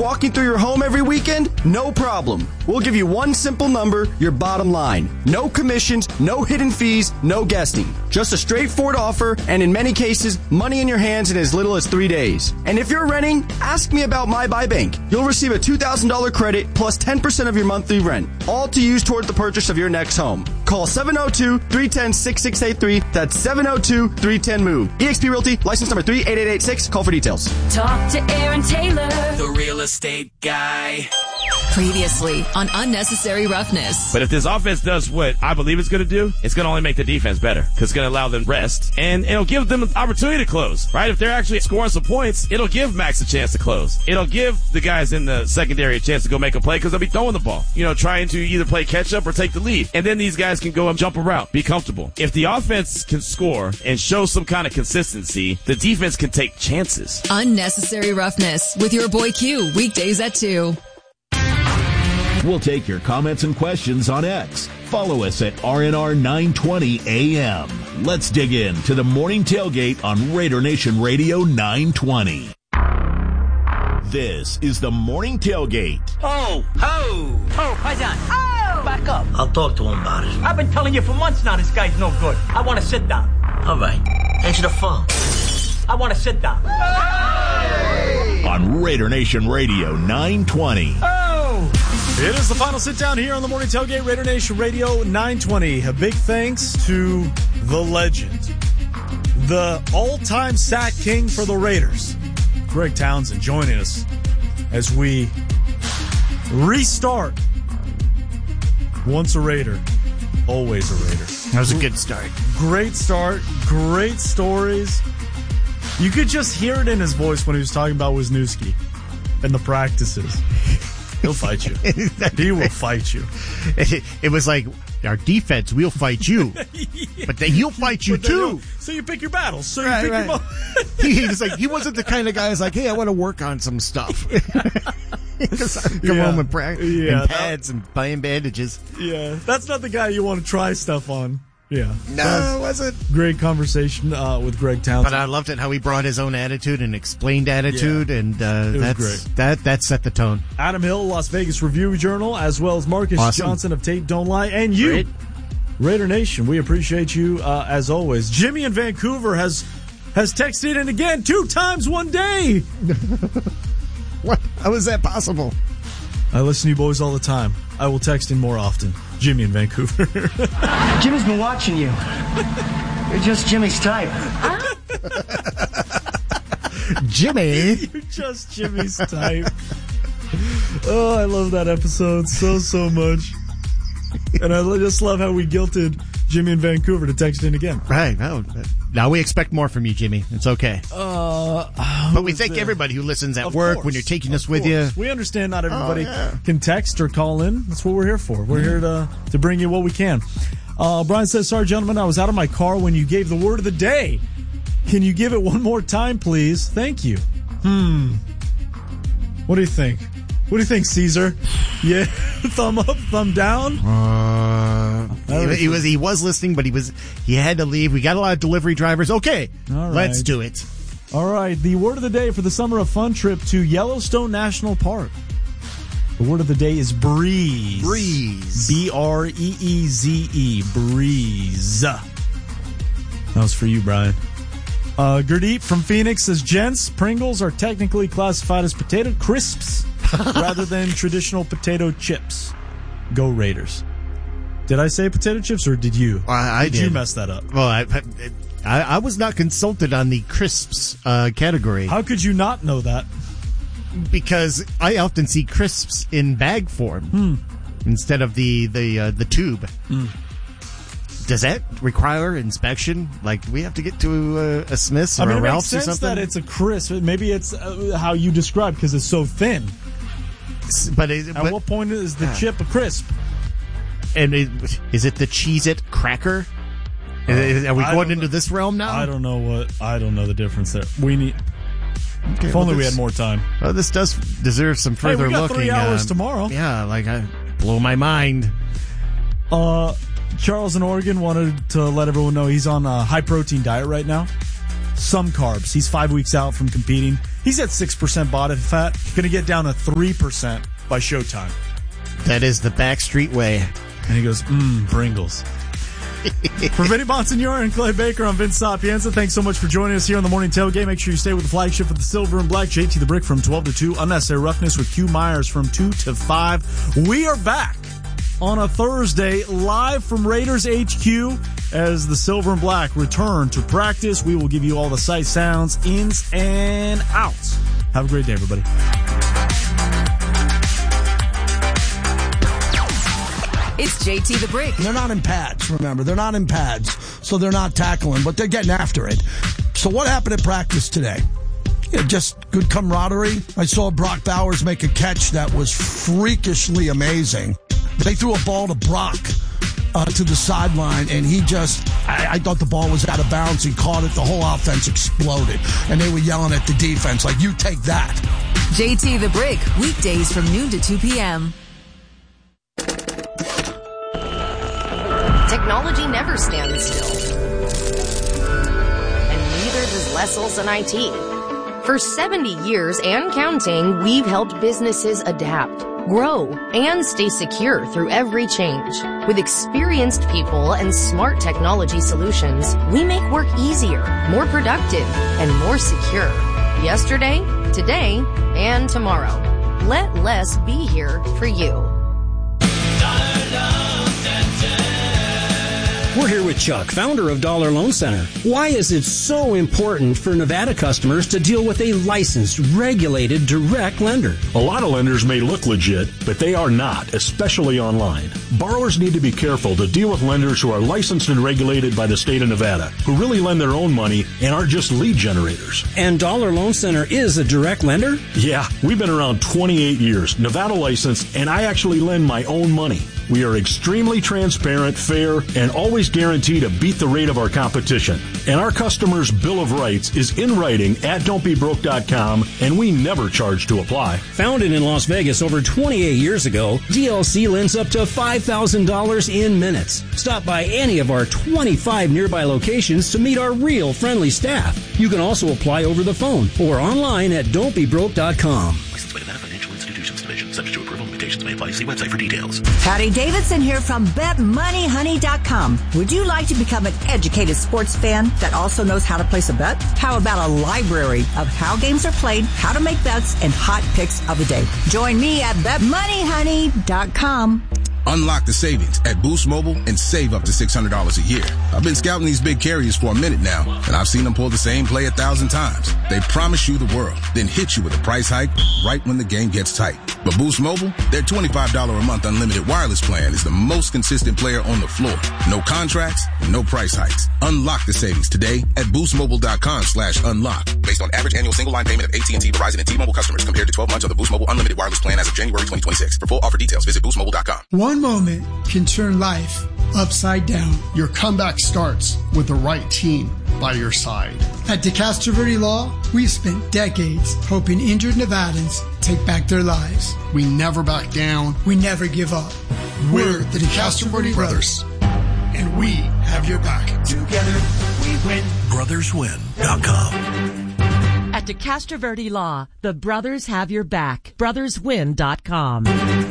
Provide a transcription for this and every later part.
walking through your home every weekend? No problem. We'll give you one simple number, your bottom line. No commissions, no hidden fees, no guessing. Just a straightforward offer, and in many cases, money in your hands in as little as 3 days. And if you're renting, ask me about My Buy Bank. You'll receive a $2,000 credit plus 10% of your monthly rent, all to use toward the purchase of your next home. Call 702-310-6683. That's 702-310-MOVE. eXp Realty, license number 38886. Call for details. Talk to Aaron Taylor, the real estate guy. Previously on Unnecessary Roughness. But if this offense does what I believe it's going to do, it's going to only make the defense better because it's going to allow them rest and it'll give them an opportunity to close, right? If they're actually scoring some points, it'll give Max a chance to close. It'll give the guys in the secondary a chance to go make a play because they'll be throwing the ball, trying to either play catch up or take the lead. And then these guys can go and jump around, be comfortable. If the offense can score and show some kind of consistency, the defense can take chances. Unnecessary Roughness with your boy Q, weekdays at 2. We'll take your comments and questions on X. Follow us at RNR920AM. Let's dig in to the Morning Tailgate on Raider Nation Radio 920. This is the Morning Tailgate. Oh, ho! Oh, Paisan. Oh! Back up. I'll talk to him about it. I've been telling you for months now this guy's no good. I want to sit down. All right. Answer the phone. I want to sit down. Hey! On Raider Nation Radio 920. Oh! It is the final sit down here on the Morning Tailgate, Raider Nation Radio 920. A big thanks to the legend, the all-time sack king for the Raiders, Greg Townsend, joining us as we restart. Once a Raider, always a Raider. That was a good start. Great start, great stories. You could just hear it in his voice when he was talking about Wisniewski and the practices. He'll fight you. He will fight you. It was like, our defense, we'll fight you. Yeah. But then he'll fight you too. So you pick your battles. So right, you pick right. He was like, he wasn't the kind of guy who's like, hey, I want to work on some stuff. Come home and practice and pads and buying bandages. Yeah, that's not the guy you want to try stuff on. Yeah. No, it wasn't. Great conversation with Greg Townsend. But I loved it how he brought his own attitude and explained attitude, and that's great. That set the tone. Adam Hill, Las Vegas Review-Journal, as well as Marcus Johnson of Tate Don't Lie, and you, great. Raider Nation. We appreciate you as always. Jimmy in Vancouver has texted in again 2 times one day. What? How is that possible? I listen to you boys all the time. I will text in more often. Jimmy in Vancouver. Jimmy's been watching you. You're just Jimmy's type. Jimmy? You're just Jimmy's type. Oh, I love that episode so much. And I just love how we guilted Jimmy in Vancouver to text in again. Right. Now we expect more from you, Jimmy. It's okay. But we thank everybody who listens at work when you're taking us with you. We understand not everybody can text or call in. That's what we're here for. We're here to bring you what we can. Brian says, sorry, gentlemen, I was out of my car when you gave the word of the day. Can you give it one more time, please? Thank you. What do you think? What do you think, Caesar? Yeah, thumb up, thumb down. He was listening, but he had to leave. We got a lot of delivery drivers. Okay, all right. Let's do it. All right, the word of the day for the Summer of Fun trip to Yellowstone National Park. The word of the day is breeze. Breeze. B-R-E-E-Z-E. Breeze. That was for you, Brian. Gurdeep from Phoenix says, gents, Pringles are technically classified as potato crisps rather than traditional potato chips. Go Raiders. Did I say potato chips or did you? I did. Did you mess that up? Well, I was not consulted on the crisps category. How could you not know that? Because I often see crisps in bag form instead of the tube. Does that require inspection? Like, we have to get to a Smith's or a Ralph's or something? It makes sense that it's a crisp. Maybe it's how you describe, because it's so thin. But at what point is the chip a crisp? And is it the Cheez-It cracker? Are we going into this realm now? I don't know the difference there. We need. Okay, if only we had more time. Well, this does deserve some further looking. We got 3 hours tomorrow. Yeah, blow my mind. Charles in Oregon wanted to let everyone know he's on a high-protein diet right now. some carbs. He's 5 weeks out from competing. He's at 6% body fat. Going to get down to 3% by showtime. That is the Backstreet way. And he goes, Pringles. For Vinny Bonsignore and Clay Baker, I'm Vince Sapienza. Thanks so much for joining us here on the Morning Tailgate. Make sure you stay with the flagship of the Silver and Black, JT the Brick from 12 to 2. Unnecessary Roughness with Q Myers from 2 to 5. We are back on a Thursday live from Raiders HQ as the Silver and Black return to practice. We will give you all the sight sounds, ins and outs. Have a great day, everybody. It's JT the Brick. They're not in pads, remember. They're not in pads, so they're not tackling, but they're getting after it. So what happened at practice today? Yeah, just good camaraderie. I saw Brock Bowers make a catch that was freakishly amazing. They threw a ball to Brock to the sideline, and he just, I thought the ball was out of bounds. He caught it. The whole offense exploded, and they were yelling at the defense like, you take that. JT the Brick, weekdays from noon to 2 p.m. Technology never stands still. And neither does Lesselson IT. For 70 years and counting, we've helped businesses adapt, grow, and stay secure through every change. With experienced people and smart technology solutions, we make work easier, more productive, and more secure. Yesterday, today, and tomorrow. Let Les be here for you. We're here with Chuck, founder of Dollar Loan Center. Why is it so important for Nevada customers to deal with a licensed, regulated, direct lender? A lot of lenders may look legit, but they are not, especially online. Borrowers need to be careful to deal with lenders who are licensed and regulated by the state of Nevada, who really lend their own money and aren't just lead generators. And Dollar Loan Center is a direct lender? Yeah, we've been around 28 years, Nevada licensed, and I actually lend my own money. We are extremely transparent, fair, and always guarantee to beat the rate of our competition. And our customers' Bill of Rights is in writing at don'tbebroke.com, and we never charge to apply. Founded in Las Vegas over 28 years ago, DLC lends up to $5,000 in minutes. Stop by any of our 25 nearby locations to meet our real friendly staff. You can also apply over the phone or online at don'tbebroke.com. Licensed by Nevada Financial Institutions Division. Subject to approval. Limitations may apply. See website for details. Patty Davidson here from BetMoneyHoney.com. Would you like to become an educated sports fan that also knows how to place a bet? How about a library of how games are played, how to make bets, and hot picks of the day? Join me at BetMoneyHoney.com. Unlock the savings at Boost Mobile and save up to $600 a year. I've been scouting these big carriers for a minute now, and I've seen them pull the same play 1,000 times. They promise you the world, then hit you with a price hike right when the game gets tight. But Boost Mobile, their $25 a month unlimited wireless plan is the most consistent player on the floor. No contracts, no price hikes. Unlock the savings today at boostmobile.com/unlock. Based on average annual single line payment of AT&T, Verizon, and T-Mobile customers compared to 12 months of the Boost Mobile unlimited wireless plan as of January 2026. For full offer details, visit boostmobile.com. One moment can turn life upside down. Your comeback starts with the right team by your side. At DeCastro Verde Law, we've spent decades helping injured Nevadans take back their lives. We never back down. We never give up. We're the DeCastro Verde Brothers, and we have your back. Together, we win. BrothersWin.com. At DeCastro Verde Law, the brothers have your back. BrothersWin.com.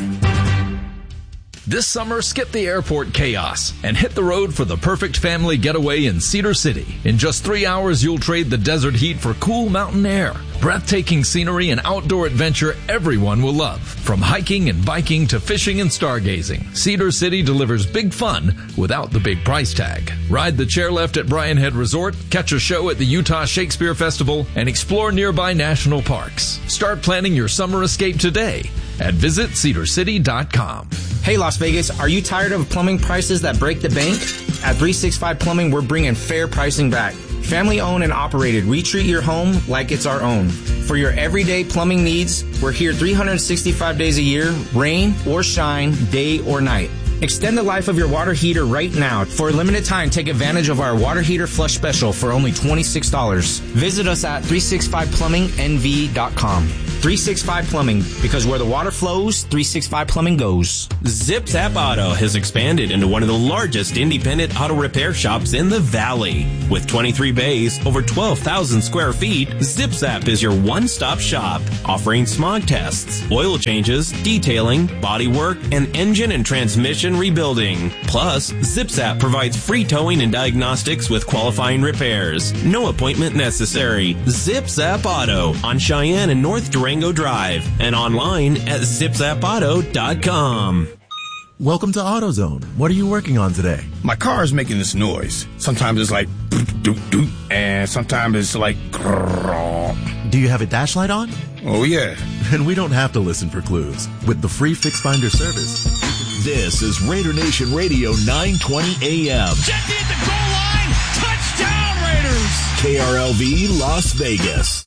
This summer, skip the airport chaos and hit the road for the perfect family getaway in Cedar City. In just 3 hours, you'll trade the desert heat for cool mountain air. Breathtaking scenery and outdoor adventure everyone will love. From hiking and biking to fishing and stargazing, Cedar City delivers big fun without the big price tag. Ride the chairlift at Bryan Head Resort, catch a show at the Utah Shakespeare Festival, and explore nearby national parks. Start planning your summer escape today at visitcedarcity.com. Hey Las Vegas, are you tired of plumbing prices that break the bank? At 365 Plumbing, we're bringing fair pricing back. Family owned and operated, we treat your home like it's our own. For your everyday plumbing needs, we're here 365 days a year, rain or shine, day or night. Extend the life of your water heater right now. For a limited time, take advantage of our water heater flush special for only $26. Visit us at 365plummingnv.com. 365 Plumbing, because where the water flows, 365 Plumbing goes. Zip Zap Auto has expanded into one of the largest independent auto repair shops in the Valley. With 23 bays, over 12,000 square feet, Zip Zap is your one-stop shop, offering smog tests, oil changes, detailing, body work, and engine and transmission rebuilding. Plus, Zip Zap provides free towing and diagnostics with qualifying repairs. No appointment necessary. Zip Zap Auto on Cheyenne and North Durango Drive, and online at zipzapauto.com. Welcome to AutoZone. What are you working on today? My car is making this noise. Sometimes it's like doop doop, and sometimes it's like grrr. Do you have a dash light on? Oh yeah. And we don't have to listen for clues. With the free Fix Finder service. This is Raider Nation Radio 920 AM. Jesse at the goal line. Touchdown Raiders. KRLV Las Vegas.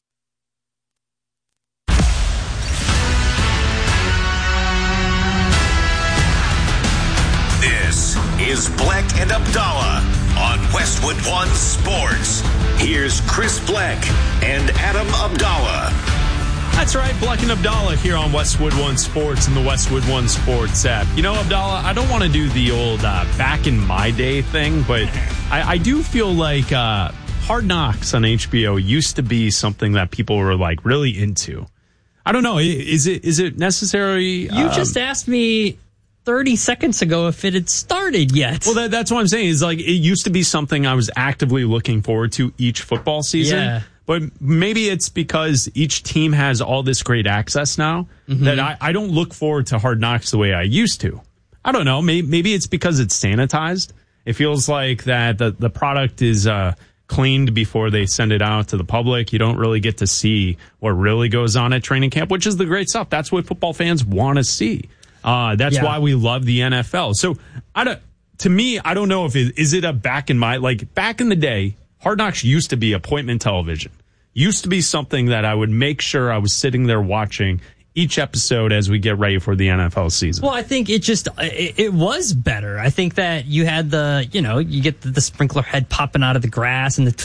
This is Bleck and Abdallah on Westwood One Sports. Here's Chris Bleck and Adam Abdallah. That's right, Bleck and Abdallah here on Westwood One Sports and the Westwood One Sports app. You know, Abdallah, I don't want to do the old back in my day thing, but I do feel like Hard Knocks on HBO used to be something that people were like really into. I don't know. Is it necessary? You just asked me 30 seconds ago if it had started yet. Well, that's what I'm saying. Is like it used to be something I was actively looking forward to each football season. Yeah. But maybe it's because each team has all this great access now that I don't look forward to Hard Knocks the way I used to. I don't know. Maybe it's because it's sanitized. It feels like that the product is cleaned before they send it out to the public. You don't really get to see what really goes on at training camp, which is the great stuff. That's what football fans want to see. That's why we love the NFL. So to me, I don't know if is it a back in the day, Hard Knocks used to be appointment television. Used to be something that I would make sure I was sitting there watching each episode as we get ready for the NFL season. Well, I think it was better. I think that you had you get the sprinkler head popping out of the grass and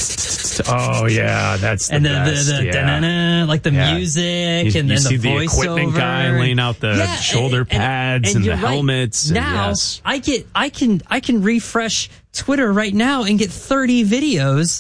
oh yeah, that's the best. Like the music, and then see the the equipment guy laying out the shoulder pads and the helmets. Now I can refresh Twitter right now and get 30 videos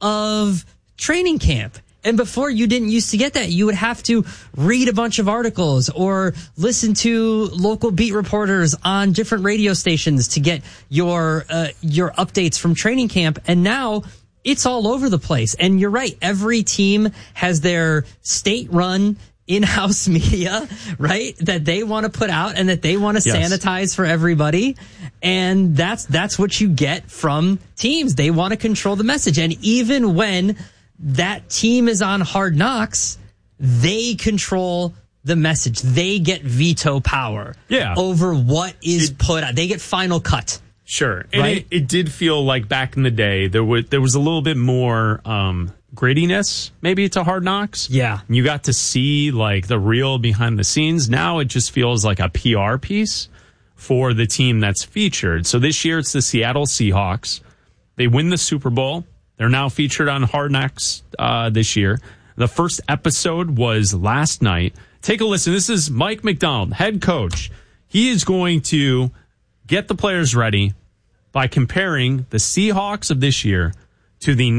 of training camp. And before, you didn't used to get that. You would have to read a bunch of articles or listen to local beat reporters on different radio stations to get your updates from training camp. And now it's all over the place. And you're right. Every team has their state-run in-house media, right? That they want to put out and that they want to sanitize for everybody. And that's what you get from teams. They want to control the message. And even when that team is on Hard Knocks, they control the message. They get veto power over what is put out. They get final cut. Sure. Right? And it did feel like back in the day there was a little bit more grittiness maybe to Hard Knocks. Yeah. You got to see like the real behind the scenes. Now it just feels like a PR piece for the team that's featured. So this year it's the Seattle Seahawks. They win the Super Bowl. They're now featured on Hard Knocks this year. The first episode was last night. Take a listen. This is Mike McDonald, head coach. He is going to get the players ready by comparing the Seahawks of this year to the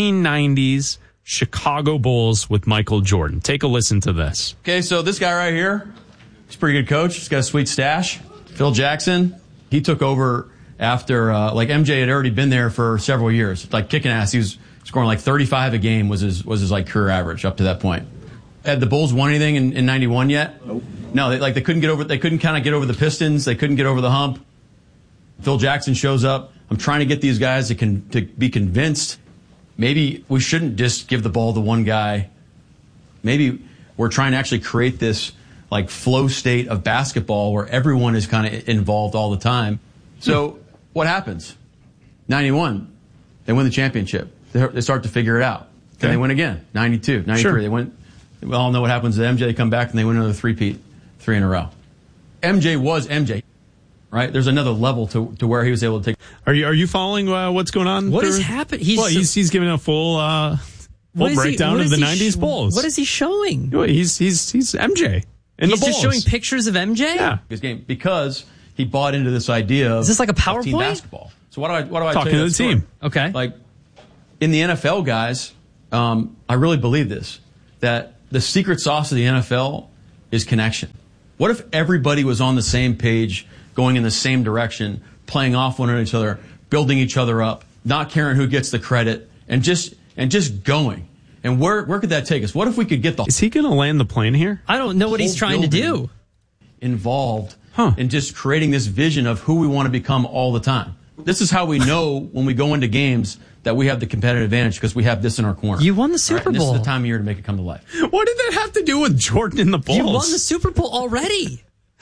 1990s Chicago Bulls with Michael Jordan. Take a listen to this. Okay, so this guy right here, he's a pretty good coach. He's got a sweet stash. Phil Jackson, he took over after, MJ had already been there for several years, like kicking ass. He was scoring like 35 a game was his like career average up to that point. Had the Bulls won anything in 91 yet? Nope. No, they couldn't kind of get over the Pistons. They couldn't get over the hump. Phil Jackson shows up. I'm trying to get these guys to be convinced. Maybe we shouldn't just give the ball to one guy. Maybe we're trying to actually create this like flow state of basketball where everyone is kind of involved all the time. So what happens? 91, they win the championship. They start to figure it out. Then they win again. 92, 93, sure. They win. We all know what happens to MJ. They come back and they win another three-peat, 3 in a row. MJ was MJ, right? There's another level to where he was able to take. Are you following what's going on? What is happening? He's giving a full full breakdown of the 90s Bulls. What is he showing? He's MJ. He's just showing pictures of MJ? Yeah. His game, because he bought into this idea of, is this like a PowerPoint? Team basketball. So what do I talking tell you to the team? Okay. Like in the NFL, guys, I really believe this, that the secret sauce of the NFL is connection. What if everybody was on the same page, going in the same direction, playing off one each other, building each other up, not caring who gets the credit, and just going? And where could that take us? What if we could get Is he going to land the plane here? I don't know what he's trying to do. Involved in just creating this vision of who we want to become all the time. This is how we know when we go into games that we have the competitive advantage, because we have this in our corner. You won the Super Bowl. This is the time of year to make it come to life. What did that have to do with Jordan and the Bulls? You won the Super Bowl already.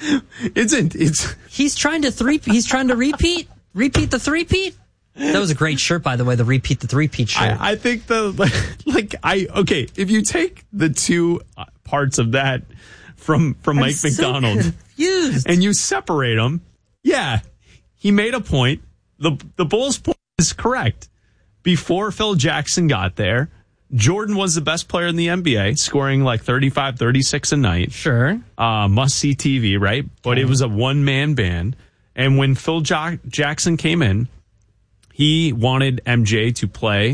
He's trying to repeat the three-peat. That was a great shirt, by the way, the repeat the three-peat shirt. I think if you take the two parts of that from Mike McDonald confused. And you separate them, yeah, he made a point. The Bulls' point is correct. Before Phil Jackson got there, Jordan was the best player in the NBA, scoring like 35, 36 a night. Sure. Must-see TV, right? But it was a one-man band. And when Phil Jackson came in, he wanted MJ to play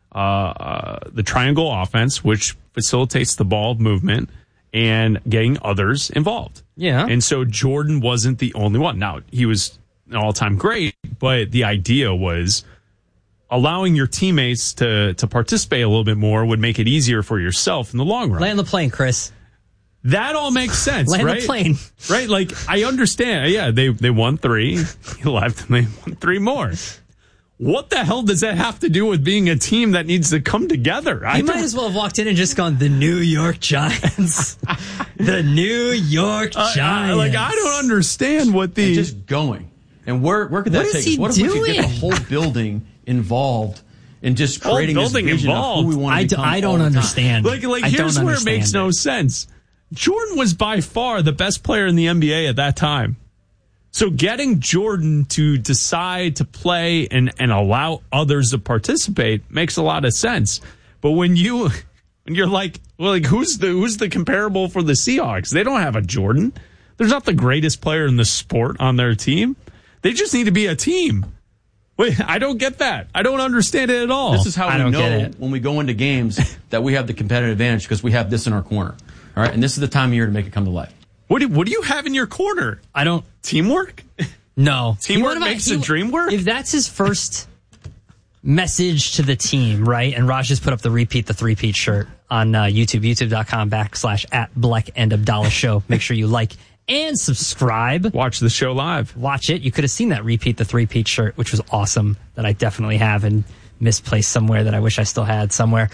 the triangle offense, which facilitates the ball movement and getting others involved. Yeah. And so Jordan wasn't the only one. Now, he was an all-time great, but the idea was allowing your teammates to participate a little bit more would make it easier for yourself in the long run. Land the plane, Chris. That all makes sense, Land right? the plane. Right? Like, I understand. Yeah, they won 3. He left and they won 3 more. What the hell does that have to do with being a team that needs to come together? He might as well have walked in and just gone, the New York Giants. The New York Giants. I don't understand what the... And just going. And where could that take us? What if we could get the whole building involved in just creating this vision of who we want to become? I don't understand. Here's where it makes no sense. Jordan was by far the best player in the NBA at that time. So getting Jordan to decide to play and allow others to participate makes a lot of sense. But when you're like, who's the comparable for the Seahawks? They don't have a Jordan. There's not the greatest player in the sport on their team. They just need to be a team. Wait, I don't get that. I don't understand it at all. This is how we know when we go into games that we have the competitive advantage, because we have this in our corner. All right, and this is the time of year to make it come to life. What do you have in your corner? I don't... Teamwork? No. Teamwork makes the dream work? If that's his first message to the team, right? And Raj just put up the repeat the three-peat shirt on YouTube, youtube.com/@Bleck and Abdallah Show. Make sure you like and subscribe. Watch the show live. Watch it. You could have seen that repeat the three-peat shirt, which was awesome, that I definitely have and misplaced somewhere that I wish I still had somewhere.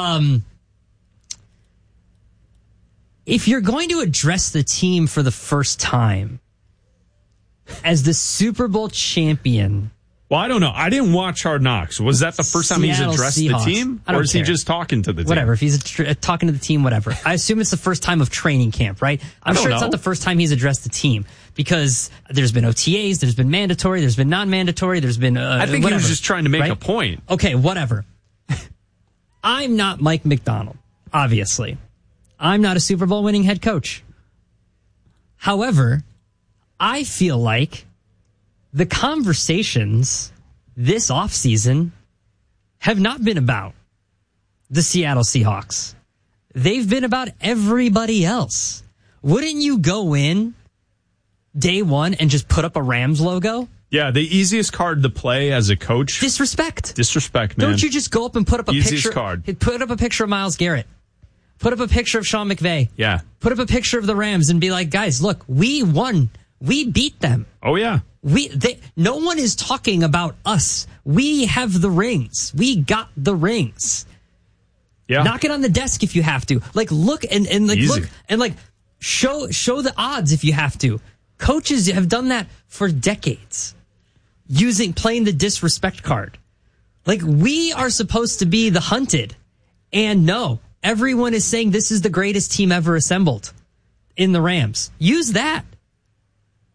If you're going to address the team for the first time as the Super Bowl champion... Well, I don't know. I didn't watch Hard Knocks. Was that the first time he's addressed Seahawks. the team? Or is he just talking to the team? Whatever. If he's talking to the team, whatever. I assume it's the first time of training camp, right? I'm sure it's not the first time he's addressed the team, because there's been OTAs, there's been mandatory, there's been non-mandatory, there's been I think he was just trying to make a point. Okay, whatever. I'm not Mike McDonald, obviously. I'm not a Super Bowl winning head coach. However, I feel like the conversations this offseason have not been about the Seattle Seahawks. They've been about everybody else. Wouldn't you go in day one and just put up a Rams logo? Yeah, the easiest card to play as a coach. Disrespect. Disrespect, man. Don't you just go up and put up a picture? Put up a picture of Myles Garrett. Put up a picture of Sean McVay. Yeah. Put up a picture of the Rams and be like, guys, look, we won. We beat them. Oh, yeah. No one is talking about us. We have the rings. We got the rings. Yeah. Knock it on the desk if you have to. Look and show the odds if you have to. Coaches have done that for decades. Playing the disrespect card. We are supposed to be the hunted. And no, everyone is saying this is the greatest team ever assembled in the Rams. Use that.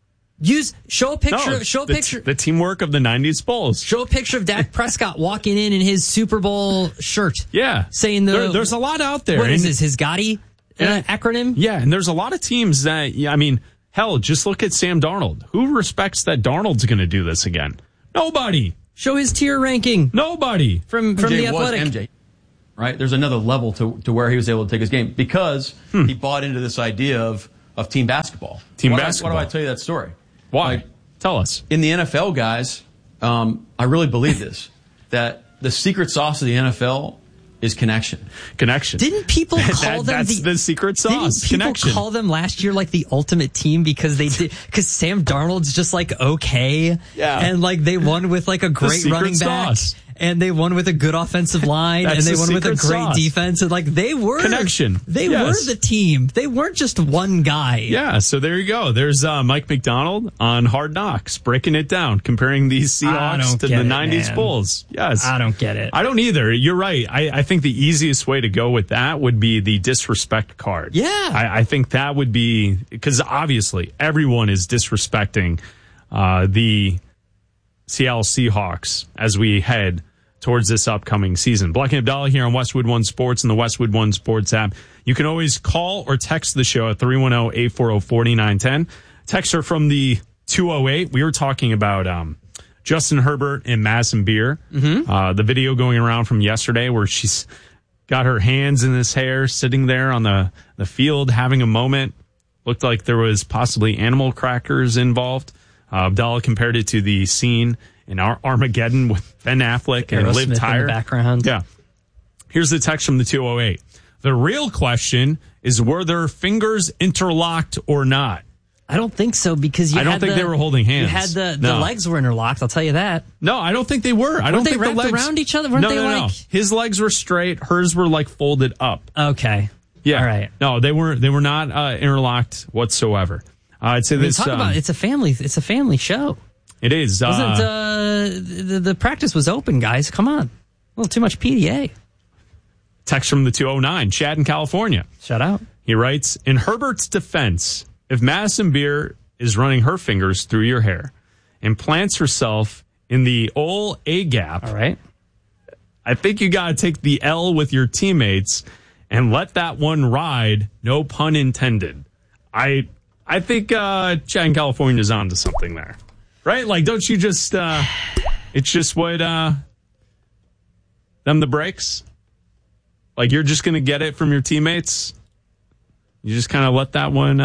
Show a picture. The teamwork of the 90s Bulls. Show a picture of Dak Prescott walking in his Super Bowl shirt. Yeah. Saying there's a lot out there. What is this, his Gotti acronym? Yeah, and there's a lot of teams that, hell, just look at Sam Darnold. Who respects that Darnold's going to do this again? Nobody. Show his tier ranking. Nobody. From The Athletic. MJ. Right? There's another level to where he was able to take his game because he bought into this idea of team basketball. Why do I tell you that story? Why? Tell us. In the NFL, guys, I really believe this, that the secret sauce of the NFL is connection. Connection. Didn't people call them the secret sauce? Didn't people call them last year like the ultimate team because Sam Darnold's just like okay, and like they won with like a great running back. And they won with a good offensive line, and they won with a great defense. And like they were connection. They were the team. They weren't just one guy. Yeah. So there you go. There's Mike McDonald on Hard Knocks breaking it down, comparing these Seahawks to the 90s Bulls. Yes. I don't get it. I don't either. You're right. I think the easiest way to go with that would be the disrespect card. Yeah. I think that would be, because obviously everyone is disrespecting the Seattle Seahawks as we head towards this upcoming season. Black and Abdallah here on Westwood One Sports and the Westwood One Sports app. You can always call or text the show at 310-840-4910. Text her from the 208. We were talking about Justin Herbert and Madison Beer. The video going around from yesterday where she's got her hands in his hair, sitting there on the field, having a moment. Looked like there was possibly animal crackers involved. Abdallah compared it to the scene in Armageddon with Ben Affleck and Liv Tyler in the background. Yeah. Here's the text from the 208. The real question is, were their fingers interlocked or not? I don't think so, because I don't think they were holding hands. You had the legs were interlocked, I'll tell you that. No, I don't think they were. I don't think they wrapped the legs around each other. Weren't they like... His legs were straight. Hers were like folded up. Okay. Yeah. All right. No, they were not interlocked whatsoever. I'd say this. Talk about it's a family show. It is. Wasn't the practice was open, guys? Come on, a little too much PDA. Text from the 209, Chad in California. Shout out. He writes, in Herbert's defense, if Madison Beer is running her fingers through your hair and plants herself in the old A gap, all right, I think you got to take the L with your teammates and let that one ride. No pun intended. I think Chad in California is onto something there, right? Like, don't you just? It's just what them the breaks. Like, you're just gonna get it from your teammates. You just kind of let that one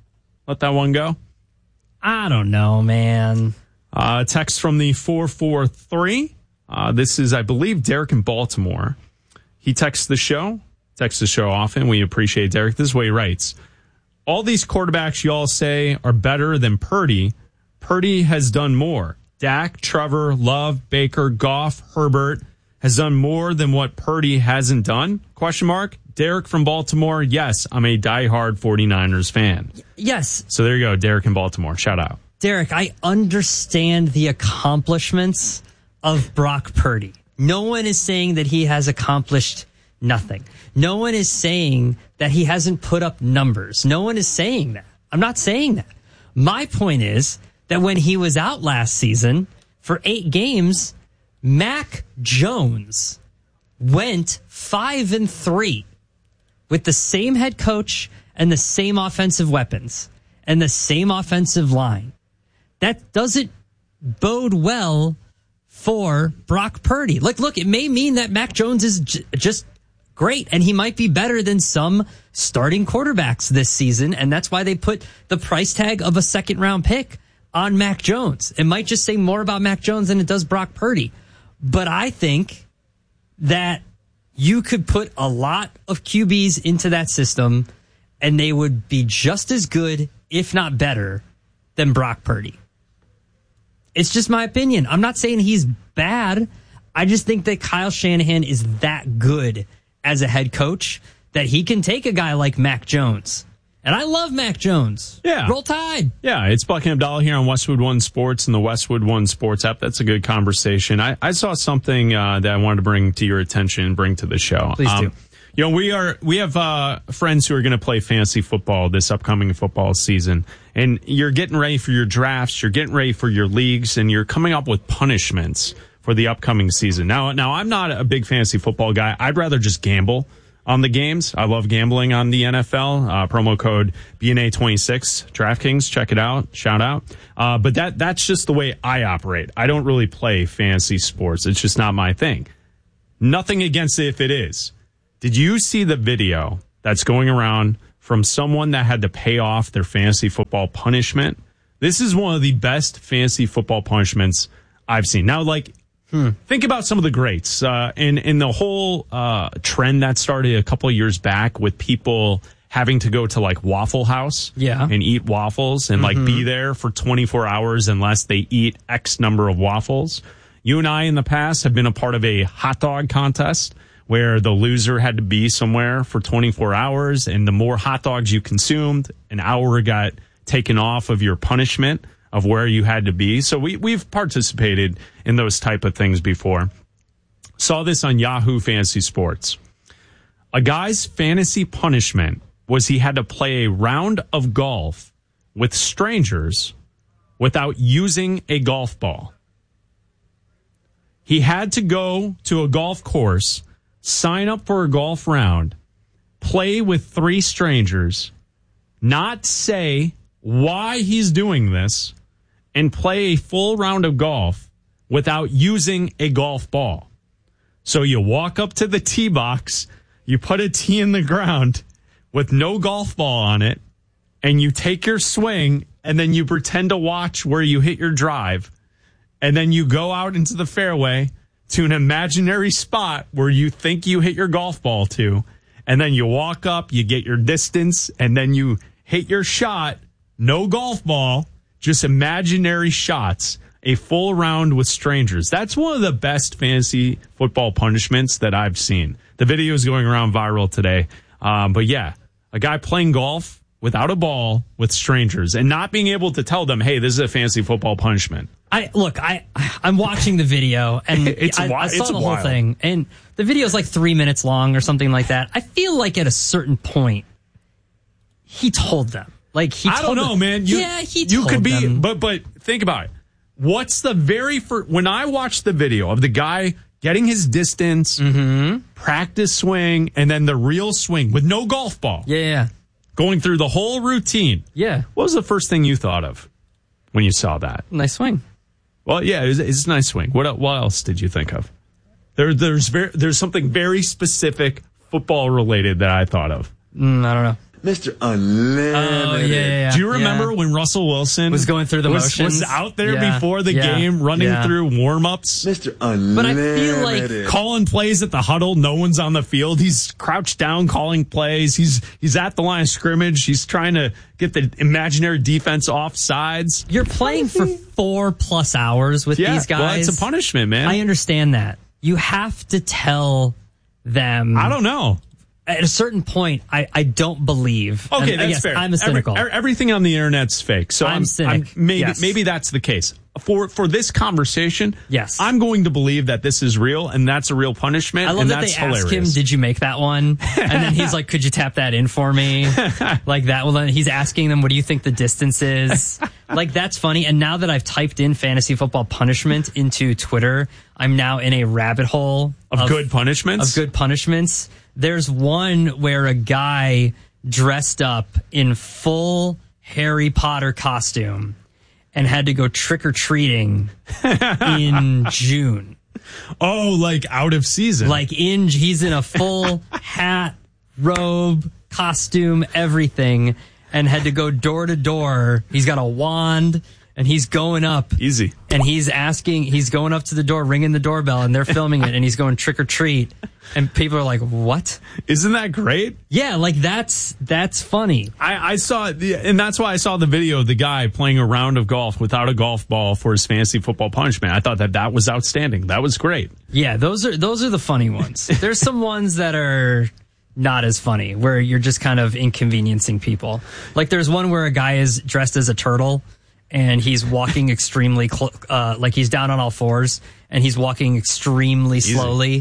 go. I don't know, man. Text from the 443. This is, I believe, Derek in Baltimore. He texts the show often. We appreciate Derek. This is what he writes. All these quarterbacks y'all say are better than Purdy. Purdy has done more. Dak, Trevor, Love, Baker, Goff, Herbert has done more than what Purdy hasn't done? ? Derek from Baltimore. Yes, I'm a diehard 49ers fan. Yes. So there you go, Derek in Baltimore. Shout out. Derek, I understand the accomplishments of Brock Purdy. No one is saying that he has accomplished nothing. No one is saying that he hasn't put up numbers. No one is saying that. I'm not saying that. My point is that when he was out last season for 8 games, Mac Jones went 5-3 with the same head coach and the same offensive weapons and the same offensive line. That doesn't bode well for Brock Purdy. Like, look, it may mean that Mac Jones is just great, and he might be better than some starting quarterbacks this season, and that's why they put the price tag of a second-round pick on Mac Jones. It might just say more about Mac Jones than it does Brock Purdy. But I think that you could put a lot of QBs into that system, and they would be just as good, if not better, than Brock Purdy. It's just my opinion. I'm not saying he's bad. I just think that Kyle Shanahan is that good as a head coach that he can take a guy like Mac Jones. And I love Mac Jones. Yeah. Roll Tide. Yeah, it's Buck and Abdallah here on Westwood One Sports and the Westwood One Sports app. That's a good conversation. I saw something that I wanted to bring to your attention and bring to the show. Please do. You know, we have friends who are going to play fantasy football this upcoming football season, and you're getting ready for your drafts, you're getting ready for your leagues, and you're coming up with punishments for the upcoming season. Now I'm not a big fantasy football guy. I'd rather just gamble on the games. I love gambling on the NFL. Promo code BNA26 DraftKings. Check it out. Shout out. But that's just the way I operate. I don't really play fantasy sports. It's just not my thing. Nothing against it if it is. Did you see the video that's going around from someone that had to pay off their fantasy football punishment? This is one of the best fantasy football punishments I've seen. Now, think about some of the greats in the whole trend that started a couple of years back with people having to go to Waffle House and eat waffles and be there for 24 hours unless they eat X number of waffles. You and I in the past have been a part of a hot dog contest where the loser had to be somewhere for 24 hours, and the more hot dogs you consumed, an hour got taken off of your punishment of where you had to be. So we've participated in those type of things before. Saw this on Yahoo Fantasy Sports. A guy's fantasy punishment was he had to play a round of golf with strangers without using a golf ball. He had to go to a golf course, sign up for a golf round, play with 3 strangers, not say why he's doing this, and play a full round of golf without using a golf ball. So you walk up to the tee box, you put a tee in the ground with no golf ball on it, and you take your swing, and then you pretend to watch where you hit your drive, and then you go out into the fairway to an imaginary spot where you think you hit your golf ball to, and then you walk up, you get your distance, and then you hit your shot, no golf ball, just imaginary shots, a full round with strangers. That's one of the best fantasy football punishments that I've seen. The video is going around viral today. But yeah, a guy playing golf without a ball with strangers and not being able to tell them, hey, this is a fantasy football punishment. I'm watching the video, and I saw the whole thing, and the video is 3 minutes long or something like that. I feel like at a certain point, he told them. I don't know, man. He told them. But think about it. What's the very first, when I watched the video of the guy getting his distance, practice swing, and then the real swing with no golf ball. Yeah. Going through the whole routine. Yeah. What was the first thing you thought of when you saw that? Nice swing. Well, yeah, it's a nice swing. What else did you think of? There's something very specific football related that I thought of. I don't know. Mr. Unlimited. Oh, yeah. Do you remember when Russell Wilson was going through the motions? Was out there before the game, running through warm-ups? Mr. Unlimited. But I feel like calling plays at the huddle, no one's on the field. He's crouched down calling plays. He's at the line of scrimmage. He's trying to get the imaginary defense off sides. You're playing for 4+ hours with these guys. Well, it's a punishment, man. I understand that. You have to tell them. I don't know. At a certain point, I don't believe. Okay, that's fair. I'm a cynical. Everything on the internet's fake. So I'm cynic. Maybe that's the case. For this conversation, yes, I'm going to believe that this is real and that's a real punishment. I love that they ask him, "Did you make that one?" And then he's like, "Could you tap that in for me?" Like that. Well, then he's asking them, "What do you think the distance is?" That's funny. And now that I've typed in fantasy football punishment into Twitter, I'm now in a rabbit hole of good punishments. There's one where a guy dressed up in full Harry Potter costume and had to go trick-or-treating in June. Oh, out of season. He's in a full hat, robe, costume, everything, and had to go door to door. He's got a wand, and he's going up. Easy. And he's going up to the door, ringing the doorbell, and they're filming it, and he's going trick-or-treat. And people are like, what? Isn't that great? Yeah, that's funny. I saw it, and that's why I saw the video of the guy playing a round of golf without a golf ball for his fantasy football punishment. I thought that was outstanding. That was great. Yeah, those are the funny ones. There's some ones that are not as funny, where you're just kind of inconveniencing people. There's one where a guy is dressed as a turtle, and he's walking extremely, he's down on all fours, and he's walking extremely slowly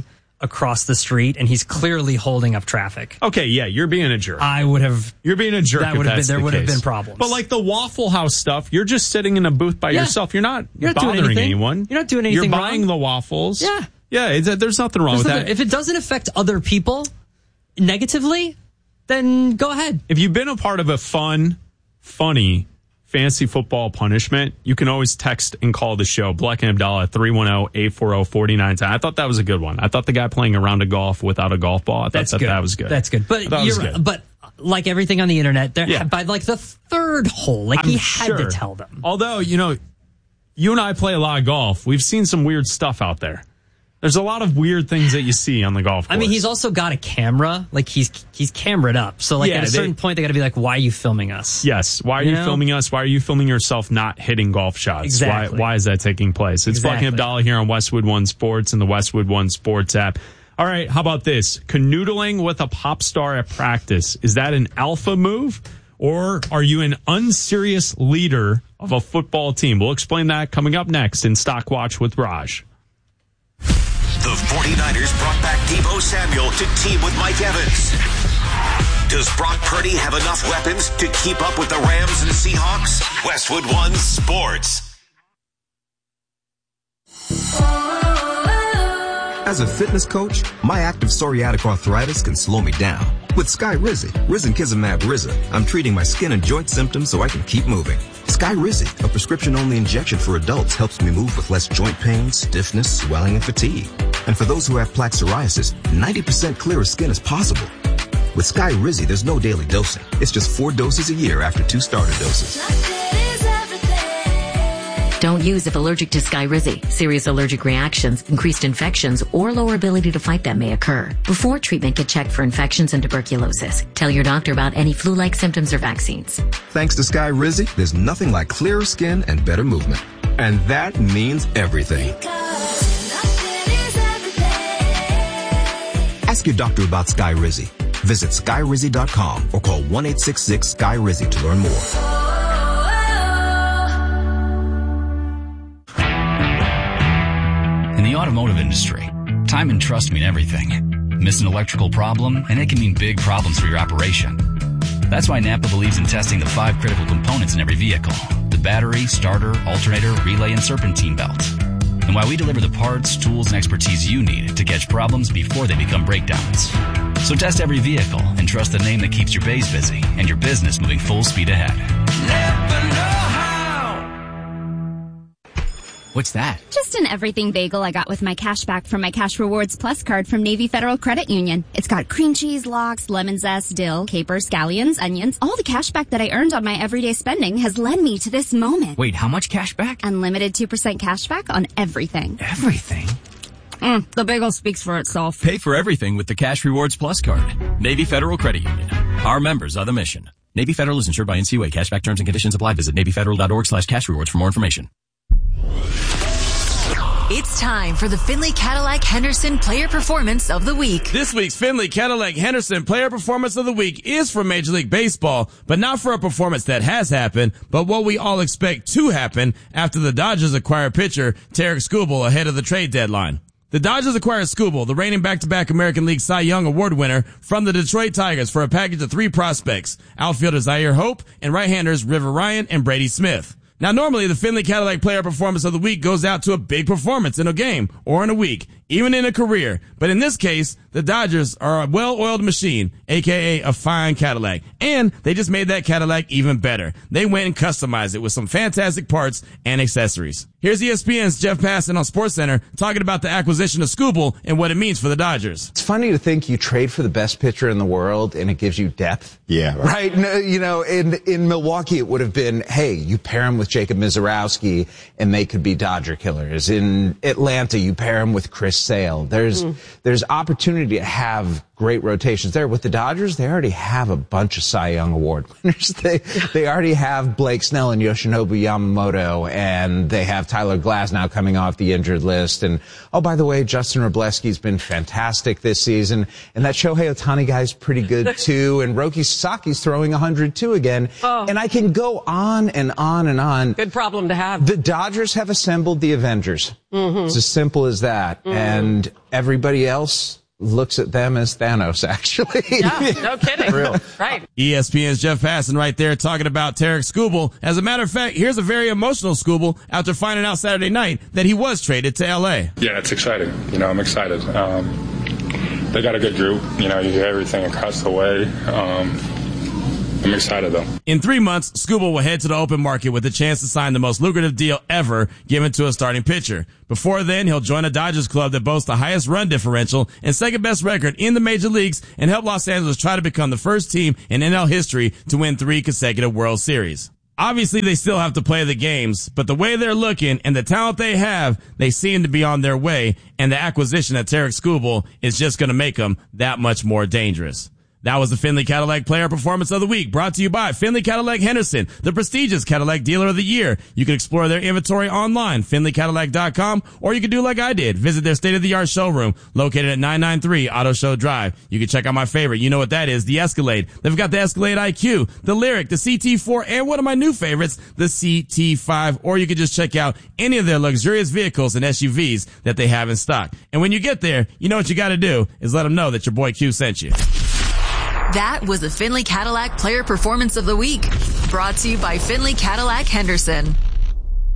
across the street and he's clearly holding up traffic. Okay, yeah, you're being a jerk. You're being a jerk. There would have been problems. But like the Waffle House stuff, you're just sitting in a booth by yourself. You're not bothering anyone. You're not doing anything You're buying wrong. The waffles. Yeah. Yeah, there's nothing wrong with that. If it doesn't affect other people negatively, then go ahead. If you've been a part of a funny fantasy football punishment, you can always text and call the show. Black and Abdallah at 310-840-4910. I thought that was a good one. I thought the guy playing a round of golf without a golf ball, I thought that was good. That's good. But but like everything on the internet, by like the third hole, he had to tell them. Although, you and I play a lot of golf. We've seen some weird stuff out there. There's a lot of weird things that you see on the golf course. I mean, he's also got a camera. Like, he's camered up. So, at a certain point, they got to be like, why are you filming us? Yes. Why are you filming us? Why are you filming yourself not hitting golf shots? Exactly. Why is that taking place? It's Black and Abdallah here on Westwood One Sports and the Westwood One Sports app. All right, how about this? Canoodling with a pop star at practice. Is that an alpha move? Or are you an unserious leader of a football team? We'll explain that coming up next in Stock Watch with Raj. The 49ers brought back Deebo Samuel to team with Mike Evans. Does Brock Purdy have enough weapons to keep up with the Rams and Seahawks? Westwood One Sports. As a fitness coach, my active psoriatic arthritis can slow me down. With Skyrizi, Risankizumab Riza, I'm treating my skin and joint symptoms so I can keep moving. Skyrizi, a prescription-only injection for adults, helps me move with less joint pain, stiffness, swelling, and fatigue. And for those who have plaque psoriasis, 90% clearer skin is possible. With Skyrizi, there's no daily dosing. It's just 4 doses a year after 2 starter doses. Don't use if allergic to Skyrizi. Serious allergic reactions, increased infections, or lower ability to fight them may occur. Before treatment, get checked for infections and tuberculosis. Tell your doctor about any flu-like symptoms or vaccines. Thanks to Skyrizi, there's nothing like clearer skin and better movement. And that means everything. Ask your doctor about Skyrizi. Visit Skyrizi.com or call 1-866-SKY-RIZI to learn more. In the automotive industry, time and trust mean everything. Miss an electrical problem, and it can mean big problems for your operation. That's why Napa believes in testing the 5 critical components in every vehicle: the battery, starter, alternator, relay, and serpentine belt. And why we deliver the parts, tools, and expertise you need to catch problems before they become breakdowns. So test every vehicle and trust the name that keeps your bays busy and your business moving full speed ahead. Napa know-how. What's that? Just an everything bagel I got with my cash back from my Cash Rewards Plus card from Navy Federal Credit Union. It's got cream cheese, lox, lemon zest, dill, capers, scallions, onions. All the cash back that I earned on my everyday spending has led me to this moment. Wait, how much cash back? Unlimited 2% cash back on everything. Everything? The bagel speaks for itself. Pay for everything with the Cash Rewards Plus card. Navy Federal Credit Union. Our members are the mission. Navy Federal is insured by NCUA. Cashback terms and conditions apply. Visit NavyFederal.org/cashrewards for more information. It's time for the Findlay Cadillac Henderson Player Performance of the Week. This week's Findlay Cadillac Henderson Player Performance of the Week is from Major League Baseball, but not for a performance that has happened, but what we all expect to happen after the Dodgers acquire pitcher Tarik Skubal ahead of the trade deadline. The Dodgers acquired Skubal, the reigning back-to-back American League Cy Young Award winner, from the Detroit Tigers for a package of 3 prospects: outfielders Zaire Hope and right-handers River Ryan and Brady Smith. Now, normally the Findlay Cadillac Player Performance of the Week goes out to a big performance in a game or in a week, even in a career. But in this case, the Dodgers are a well-oiled machine, aka a fine Cadillac. And they just made that Cadillac even better. They went and customized it with some fantastic parts and accessories. Here's ESPN's Jeff Passan on SportsCenter talking about the acquisition of Skubal and what it means for the Dodgers. It's funny to think you trade for the best pitcher in the world and it gives you depth. Yeah. Right? No, you know, in Milwaukee, it would have been, hey, you pair him with Jacob Mizorowski and they could be Dodger killers. In Atlanta, you pair him with Chris Sale. There's opportunity to have great rotations there. With the Dodgers, they already have a bunch of Cy Young Award winners. They already have Blake Snell and Yoshinobu Yamamoto, and they have Tyler Glasnow coming off the injured list. And, oh, by the way, Justin Wroblewski's been fantastic this season. And that Shohei Ohtani guy's pretty good, too. And Roki Sasaki's throwing 102 again. Oh. And I can go on and on and on. Good problem to have. The Dodgers have assembled the Avengers. Mm-hmm. It's as simple as that. Mm-hmm. And everybody else looks at them as Thanos, actually. Yeah, no kidding. Real. Right. ESPN's Jeff Passan right there talking about Tarek Skubal. As a matter of fact, here's a very emotional Skubal after finding out Saturday night that he was traded to L.A. Yeah, it's exciting. I'm excited. They got a good group. You hear everything across the way. I'm excited, though. In 3 months, Skubal will head to the open market with a chance to sign the most lucrative deal ever given to a starting pitcher. Before then, he'll join a Dodgers club that boasts the highest run differential and second-best record in the major leagues and help Los Angeles try to become the first team in NL history to win 3 consecutive World Series. Obviously, they still have to play the games, but the way they're looking and the talent they have, they seem to be on their way, and the acquisition of Tarek Skubal is just going to make them that much more dangerous. That was the Findlay Cadillac Player Performance of the Week, brought to you by Findlay Cadillac Henderson, the prestigious Cadillac Dealer of the Year. You can explore their inventory online, FindlayCadillac.com, or you can do like I did, visit their state-of-the-art showroom located at 993 Auto Show Drive. You can check out my favorite, you know what that is, the Escalade. They've got the Escalade IQ, the Lyric, the CT4, and one of my new favorites, the CT5, or you can just check out any of their luxurious vehicles and SUVs that they have in stock. And when you get there, you know what you got to do is let them know that your boy Q sent you. That was the Findlay Cadillac Player Performance of the Week, brought to you by Findlay Cadillac Henderson.